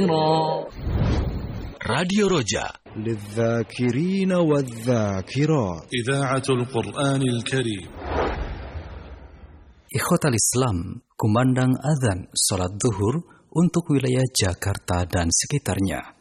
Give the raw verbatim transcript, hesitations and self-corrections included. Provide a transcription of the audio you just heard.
Radio Roja للذاكرين والذاكرات إذاعة القرآن الكريم. Ikhwatal Islam, kumandang adzan salat zuhur untuk wilayah Jakarta dan sekitarnya.